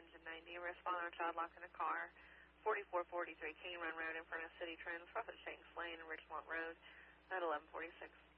engine 90. Respond on child locked in a car. 4443 King Run Road in front of City Trends, Prophet Shanks Lane and Richmont Road at 1146.